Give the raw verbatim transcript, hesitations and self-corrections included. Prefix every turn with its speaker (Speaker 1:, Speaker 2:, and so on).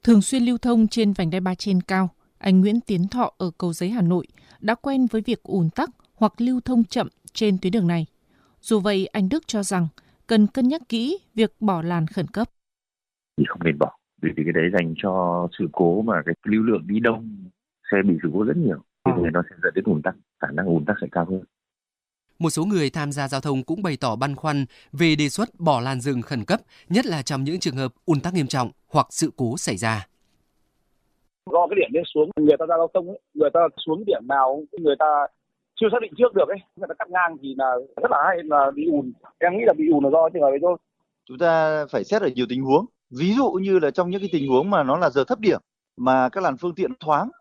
Speaker 1: Thường xuyên lưu thông trên vành đai ba trên cao, anh Nguyễn Tiến Thọ ở Cầu Giấy, Hà Nội đã quen với việc ùn tắc hoặc lưu thông chậm trên tuyến đường này. Dù vậy, anh Đức cho rằng cần cân nhắc kỹ việc bỏ làn khẩn cấp.
Speaker 2: Thì không nên bỏ, vì cái đấy dành cho sự cố mà cái lưu lượng đi đông, xe bị sự cố rất nhiều, thì nó sẽ dẫn đến ùn tắc, khả năng ùn tắc sẽ cao hơn.
Speaker 3: Một số người tham gia giao thông cũng bày tỏ băn khoăn về đề xuất bỏ làn dừng khẩn cấp, nhất là trong những trường hợp ùn tắc nghiêm trọng hoặc sự cố xảy ra.
Speaker 4: Do cái điểm lên xuống, người ta ra giao thông ấy, người ta xuống điểm nào người ta chưa xác định trước được ấy, người ta cắt ngang thì là rất là hay là bị ùn. Em nghĩ là bị ùn là do trường hợp ấy thôi.
Speaker 5: Chúng ta phải xét ở nhiều tình huống, ví dụ như là trong những cái tình huống mà nó là giờ thấp điểm mà các làn phương tiện thoáng